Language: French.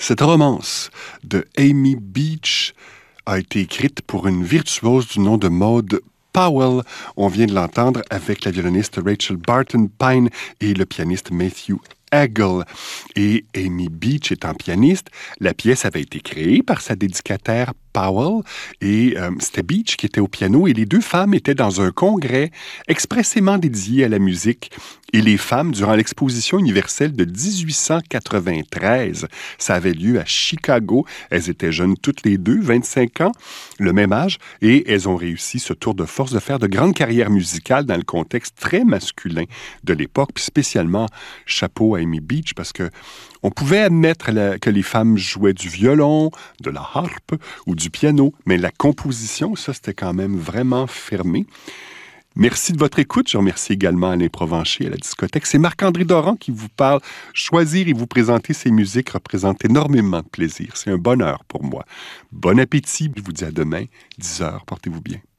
Cette romance de Amy Beach a été écrite pour une virtuose du nom de Maud Powell. On vient de l'entendre avec la violoniste Rachel Barton Pine et le pianiste Matthew Hagel. Et Amy Beach étant pianiste, la pièce avait été créée par sa dédicataire Powell et c'était Beach qui était au piano et les deux femmes étaient dans un congrès expressément dédié à la musique et les femmes durant l'exposition universelle de 1893. Ça avait lieu à Chicago. Elles étaient jeunes toutes les deux, 25 ans, le même âge, et elles ont réussi ce tour de force de faire de grandes carrières musicales dans le contexte très masculin de l'époque, puis spécialement chapeau à Amy Beach parce que on pouvait admettre que les femmes jouaient du violon, de la harpe ou du piano, mais la composition, ça, c'était quand même vraiment fermé. Merci de votre écoute. Je remercie également Alain Provencher à la discothèque. C'est Marc-André Doran qui vous parle. Choisir et vous présenter ces musiques représente énormément de plaisir. C'est un bonheur pour moi. Bon appétit. Je vous dis à demain, 10h. Portez-vous bien.